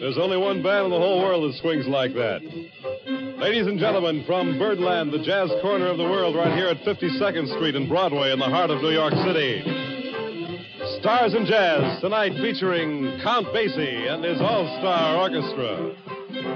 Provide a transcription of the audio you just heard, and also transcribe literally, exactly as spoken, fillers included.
There's only one band in the whole world that swings like that. Ladies and gentlemen, from Birdland, the jazz corner of the world, right here at fifty-second Street and Broadway in the heart of New York City. Stars in Jazz, tonight featuring Count Basie and his all-star orchestra.